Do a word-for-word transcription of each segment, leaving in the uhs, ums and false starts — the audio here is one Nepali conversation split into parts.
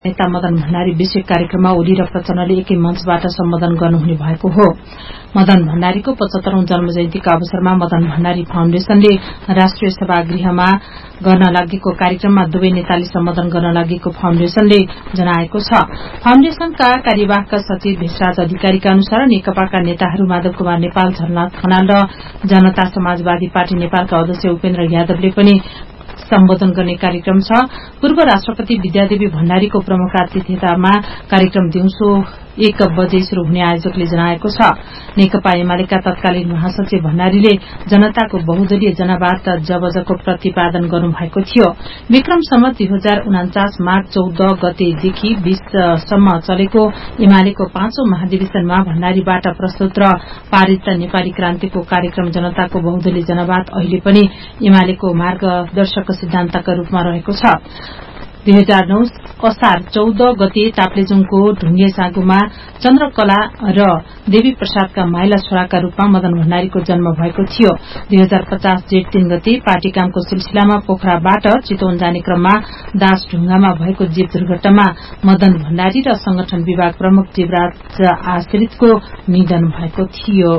नेता मदन भण्डारी विशेष कार्यक्रममा ओली र प्रचण्डले एकै मञ्चबाट सम्बोधन गर्नुहुने भएको हो। मदन भण्डारीको पचहत्तरौं जन्म जयन्तीका अवसरमा मदन भण्डारी फाउन्डेशनले राष्ट्रिय सभागृहमा गर्न लागेको कार्यक्रममा दुवै नेताले सम्बोधन गर्न लागेको फाउन्डेशनले जनाएको छ। फाउन्डेशनका कार्यवाहक सचिव भेषराज अधिकारीका अनुसार नेकपाका नेताहरू माधव कुमार नेपाल, झलनाथ खनाल र जनता समाजवादी पार्टी नेपालका अध्यक्ष उपेन्द्र यादवले पनि सम्बोधन गर्ने कार्यक्रम छ। पूर्व राष्ट्रपति विद्यादेवी भण्डारीको प्रमुख आतिथ्यतामा कार्यक्रम दिउँसो एक बजे शुरू हुने आयोजकले जनाएको छ। नेकपा एमालेका तत्कालीन महासचिव भण्डारीले जनताको बहुदलीय जनावाद जबजको प्रतिपादन गर्नुभएको थियो। विक्रम सम्वत दुई हजार उनाचास माघ चौध गतेदेखि बीससम्म चलेको एमालेको पाँचौं महाधिवेशनमा भण्डारीबाट प्रस्तुत र पारित नेपाली क्रान्तिको कार्यक्रम जनताको बहुदलीय जनावाद अहिले पनि एमालेको मार्गदर्शक सिद्धान्तका रूपमा रहेको छ। दुई हजार नौ असार चौध गते ताप्लेजुङको ढुङ्गे साँगुमा चन्द्रकला र देवी प्रसादका माइला छोराका रूपमा मदन भण्डारीको जन्म भएको थियो। दुई हजार पचास जेठ तीन गते पार्टी कामको सिलसिलामा पोखराबाट चितवन जाने क्रममा दासढुङ्गामा भएको जीव दुर्घटनामा मदन भण्डारी र संगठन विभाग प्रमुख जीवराज आश्रितको निधन भएको थियो।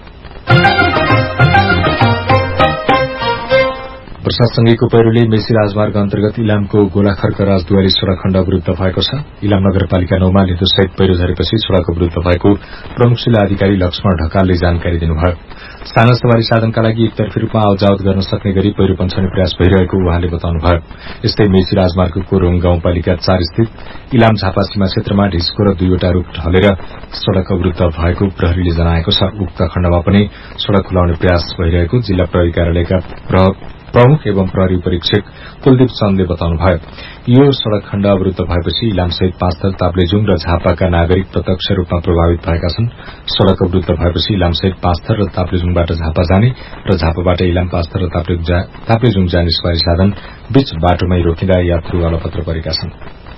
प्रशासनसँगैको पहिरोले मेची राजमार्ग अन्तर्गत इलामको गोलाखर्क राजदुवारी सड़क खण्ड अवरुद्ध भएको छ। इलाम नगरपालिका नौमा लेदोसहित पहिरो झरेपछि सड़क अवरुद्ध भएको प्रमुख जिल्ला अधिकारी लक्ष्मण ढकालले जानकारी दिनुभयो। साना सवारी साधनका लागि एकतर्फी रूपमा आवजावत गर्न सक्ने गरी पहिरो पन्छाउने प्रयास भइरहेको उहाँले बताउनुभयो। यस्तै मेची राजमार्गको रोङ गाउँपालिका चार स्थित इलाम झापा सीमा क्षेत्रमा ढिस्को र दुईवटा रूख ढलेर सड़क अवरुद्ध भएको प्रहरीले जनाएको छ। उक्त खण्डमा पनि सड़क खुलाउने प्रयास भइरहेको जिल्ला प्रहरी कार्यालयका प्रमुख एवं प्रहरी परीक्षक कुलदीप चन्दले बताउनुभयो। यो सड़क खण्ड अवरुद्ध भएपछि इलामसहित पाँचथर, ताप्लेजुङ र झापाका नागरिक प्रत्यक्ष रूपमा प्रभावित भएका छन्। सड़क अवरुद्ध भएपछि इलामसहित पाँचथर र ताप्लेजुङबाट झापा जाने र झापाबाट इलाम, पाँचथर र ताप्लेजुङ जाने सवारी साधन बीच बाटोमै रोकिँदा यात्रु अलपत्र परेका छन्।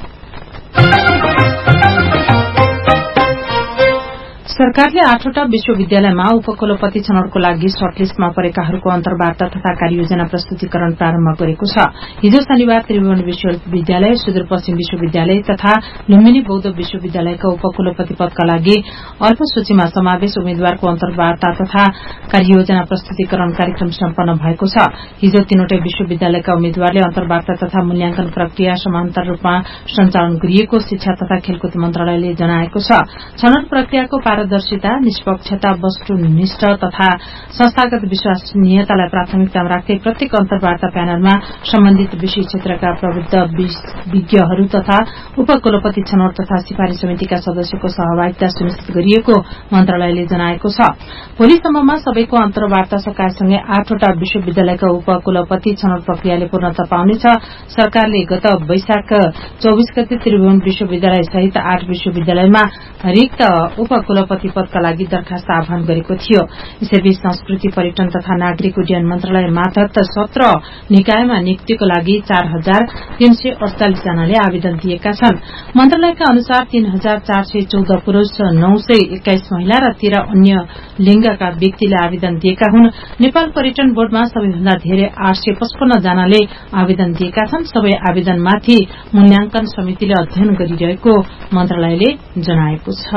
सरकारले आठवटा विश्वविद्यालयमा उपकुलपति छनौटको लागि सर्टलिस्टमा परेकाहरूको अन्तर्वार्ता तथा कार्ययोजना प्रस्तुतिकरण प्रारम्भ गरेको छ। हिजो शनिबार त्रिभुवन विश्वविद्यालय, सुदूरपश्चिम विश्वविद्यालय तथा लुम्बिनी बौद्ध विश्वविद्यालयका उपकुलपति पदका लागि अल्पसूचीमा समावेश उम्मेद्वारको अन्तर्वार्ता तथा कार्ययोजना प्रस्तुतिकरण कार्यक्रम सम्पन्न भएको छ। हिजो तीनवटै विश्वविद्यालयका उम्मेद्वारले अन्तर्वार्ता तथा मूल्याङ्कन प्रक्रिया समान्तर रूपमा सञ्चालन गरिएको शिक्षा तथा खेलकुद मन्त्रालयले जनाएको छ। छनौट प्रक्रियाको पारदर्शिता, निष्पक्षता, वस्तुनिष्ठ तथा संस्थागत विश्वसनीयतालाई प्राथमिकतामा राख्दै प्रत्येक अन्तर्वार्ता प्यानलमा सम्बन्धित विषय क्षेत्रका प्रबुद्ध विज्ञहरू तथा उपकुलपति छनौट तथा सिफारिश समितिका सदस्यको सहभागिता सुनिश्चित गरिएको मन्त्रालयले जनाएको छ। भोलिसम्ममा सबैको अन्तर्वार्ता सकाएसँगै आठवटा विश्वविद्यालयका उपकुलपति छनौट प्रक्रियाले पूर्णता पाउनेछ। सरकारले गत वैशाख चौबीस गते त्रिभुवन विश्वविद्यालय सहित आठ विश्वविद्यालयमा रिक्त उपकुलपति पदका लागि दरखास्त आह्वान गरेको थियो। यसैबीच संस्कृति, पर्यटन तथा नागरिक उड्डयन मन्त्रालय मार्फत सत्र निकायमा नियुक्तिको लागि चार हजार तीन सय अड़चालिस जनाले आवेदन दिएका छन्। मन्त्रालयका अनुसार तीन हजार चार सय चौध पुरूष, नौ सय एक्काइस महिला र तेह्र अन्य लिंगका व्यक्तिले आवेदन दिएका हुन्। नेपाल पर्यटन बोर्डमा सबैभन्दा धेरै आठ सय पचपन्न जनाले आवेदन दिएका छन्। सबै आवेदनमाथि मूल्याङ्कन समितिले अध्ययन गरिरहेको मन्त्रालयले जनाएको छ।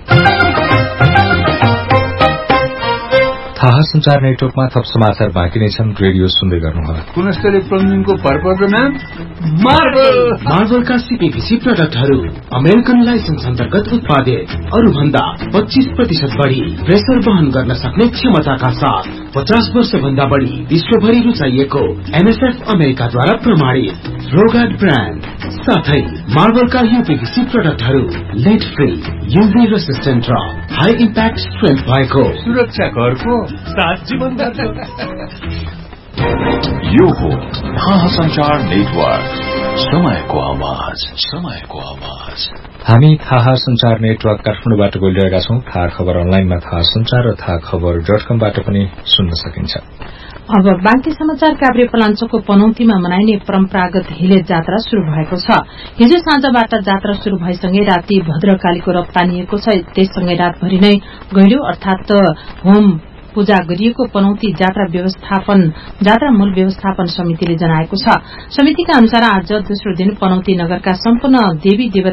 थाहा संचार नेटवर्कमा थप समाचार बाँकी नै छन्। रेडियो सुन्दै गर्नुहोला। गुणस्तरीय प्लम्बिङको भरपर्दो नाम मार्बल। मार्बलका सीपीभीसी प्रडक्टहरू अमेरिकन लाइसेन्स अन्तर्गत उत्पादित, अरू भन्दा पच्चीस प्रतिशत बढ़ी प्रेसर वहन गर्न सक्ने क्षमताका साथ पचास वर्ष भन्दा बढ़ी विश्वभरि रुचाइएको एनएसएफ अमेरिकाद्वारा प्रमाणित रोगार्ड ब्रान्ड साथै मार्बलका यूपीभीसी प्रडक्टहरू लेड फ्री, यूभी रेसिस्टेन्ट र हाई इम्प्याक्ट स्ट्रेन्थ भएको सुरक्षा घरको साथ जीवन यो हो थाहा संचार नेटवर्क, समयको आवाज, समयको आवाज। हामी थाहा संचार नेटवर्क काठमाडौँबाट बोलिरहेका छौं। थाहा खबर अनलाइनमा थाहा संचार र थाहा खबर डट कमबाट पनि सुन्न सकिन्छ। अब बाँकी समाचार। काभ्रे पलाञ्चोकको पनौतीमा मनाइने परम्परागत हिले जात्रा शुरू भएको छ। हिजो साँझबाट जात्रा शुरू भएसँगै राति भद्रकालीको रफ तानिएको छ। त्यससँगै रातभरि नै गैलो अर्थात होम पूजा गरिएको पनौती जात्रा व्यवस्थापन जात्रा मूल व्यवस्थापन समितिले जनाएको छ। समितिका अनुसार आज दोस्रो दिन पनौती नगरका सम्पूर्ण देवी